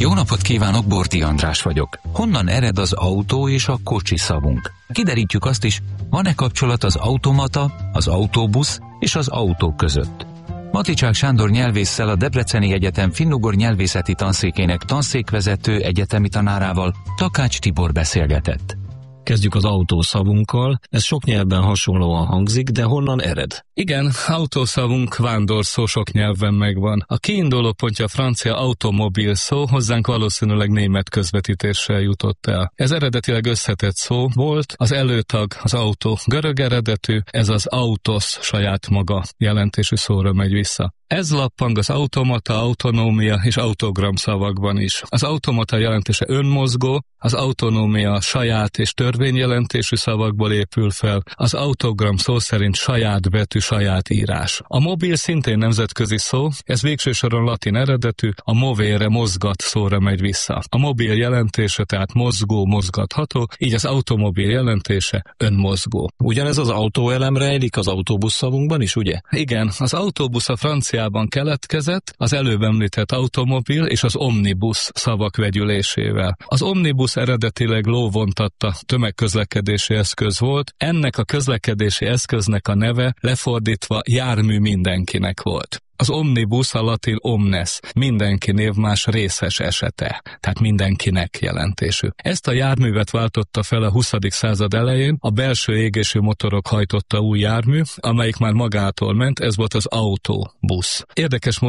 Jó napot kívánok, Borti András vagyok. Honnan ered az autó és a kocsi szavunk? Kiderítjük azt is, van-e kapcsolat az automata, az autóbusz és az autó között. Maticsák Sándor nyelvésszel, a Debreceni Egyetem finnugor nyelvészeti tanszékének tanszékvezető egyetemi tanárával Takács Tibor beszélgetett. Kezdjük az autószavunkkal. Ez sok nyelvben hasonlóan hangzik, de honnan ered? Igen, autószavunk vándorszó sok nyelven megvan. A kiinduló pontja a francia automobil szó, hozzánk valószínűleg német közvetítéssel jutott el. Ez eredetileg összetett szó volt, az előtag az autó görög eredetű, ez az autos saját maga jelentésű szóra megy vissza. Ez lappang az automata, autonómia és autogram szavakban is. Az automata jelentése önmozgó, az autonómia saját és törvényjelentésű szavakból épül fel, az autogram szó szerint saját betű, saját írás. A mobil szintén nemzetközi szó, ez végső soron latin eredetű, a movere mozgat szóra megy vissza. A mobil jelentése tehát mozgó, mozgatható, így az automobil jelentése önmozgó. Ugyanez az autóelem rejlik az autóbusz szavunkban is, ugye? Igen, az autóbusz a franciában keletkezett, az előbb említett automobil és az omnibus szavak vegyülésével. Az omnibus eredetileg lóvontatta tömegközlekedési eszköz volt, ennek a közlekedési eszköznek a neve lefordítva jármű mindenkinek volt. Az omnibus a latin omnes, mindenki névmás részes esete, tehát mindenkinek jelentésű. Ezt a járművet váltotta fel a 20. század elején, a belső égésű motorok hajtotta új jármű, amelyik már magától ment, ez volt az autóbusz. Érdekes